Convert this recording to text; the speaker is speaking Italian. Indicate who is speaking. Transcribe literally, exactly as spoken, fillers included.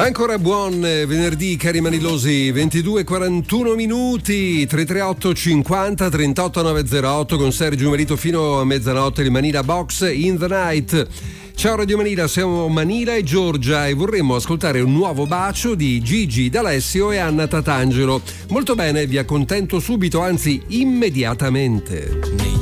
Speaker 1: Ancora buon venerdì, cari manilosi. Ventidue e quarantuno minuti. Tre tre otto cinquanta trentotto novecentotto con Sergio Marito fino a mezzanotte. Il Manila Box in the Night. Ciao Radio Manila, siamo Manila e Giorgia e vorremmo ascoltare un nuovo bacio di Gigi D'Alessio e Anna Tatangelo. Molto bene, vi accontento subito, anzi immediatamente.